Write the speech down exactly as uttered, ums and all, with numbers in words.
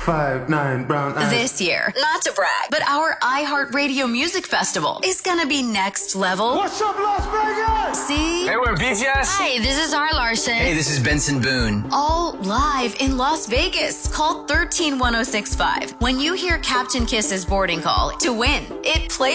five, nine, brown eyes. This year, not to brag, but our iHeartRadio Music Festival is gonna be next level. What's up, Las Vegas? See? Hey, we're B T S. Hi, this is Har Larson. Hey, this is Benson Boone. All live in Las Vegas. Call one three one oh six five when you hear Captain Kiss's boarding call to win. It plays